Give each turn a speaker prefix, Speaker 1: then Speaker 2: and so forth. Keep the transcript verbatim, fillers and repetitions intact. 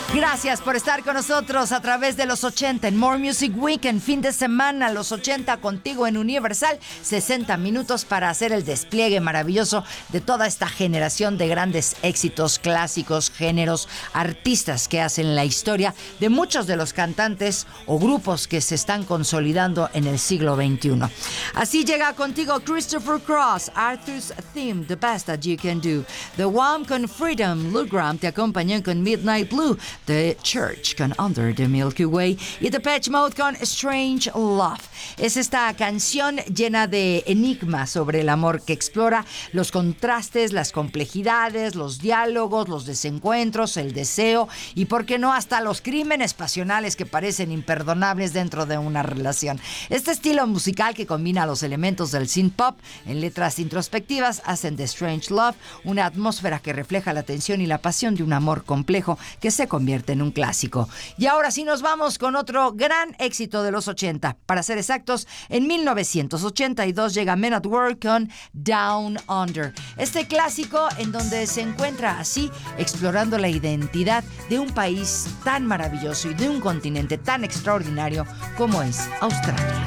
Speaker 1: Gracias por estar con nosotros a través de los ochenta en More Music Weekend, fin de semana, los ochenta contigo en Universal, sesenta minutos para hacer el despliegue maravilloso de toda esta generación de grandes éxitos, clásicos, géneros, artistas que hacen la historia de muchos de los cantantes o grupos que se están consolidando en el siglo veintiuno. Así llega contigo Christopher Cross, Arthur's Theme, The Best That You Can Do, The Wham con Freedom, Lou Gramm te acompañó con Midnight Blue, The Church con Under the Milky Way y Depeche Mode con Strange Love. Es esta canción llena de enigma sobre el amor que explora los contrastes, las complejidades, los diálogos, los desencuentros, el deseo y, por qué no, hasta los crímenes pasionales que parecen imperdonables dentro de una relación. Este estilo musical que combina los elementos del synth pop en letras introspectivas hacen de Strange Love una atmósfera que refleja la tensión y la pasión de un amor complejo que se convierte en un clásico. Y ahora sí nos vamos con otro gran éxito de los ochenta. Para ser exactos, en mil novecientos ochenta y dos llega Men at Work con Down Under. Este clásico en donde se encuentra así explorando la identidad de un país tan maravilloso y de un continente tan extraordinario como es Australia.